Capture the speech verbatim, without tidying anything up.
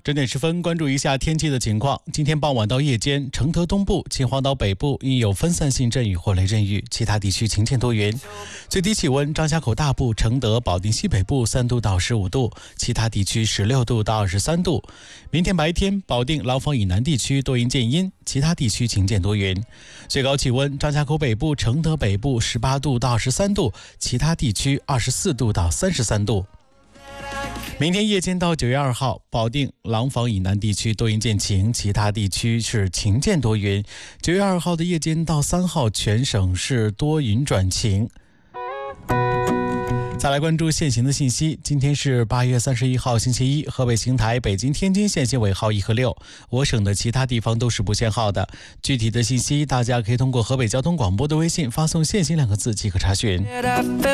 整点时分，关注一下天气的情况。今天傍晚到夜间，承德东部、秦皇岛北部应有分散性阵雨或雷阵雨，其他地区晴间多云。最低气温：张家口大部、承德、保定西北部三度到十五度，其他地区十六度到二十三度。明天白天，保定、廊坊以南地区多云见阴，其他地区晴间多云。最高气温：张家口北部、承德北部十八度到二十三度，其他地区二十四度到三十三度。明天夜间到九月二号，保定、廊坊以南地区多云见晴，其他地区是晴间多云。九月二号的夜间到三号，全省是多云转晴。再来关注现行的信息，今天是八月三十一号星期一，河北邢台、北京、天津限行尾号一和六，我省的其他地方都是不限号的。具体的信息大家可以通过河北交通广播的微信发送限行两个字即可查询。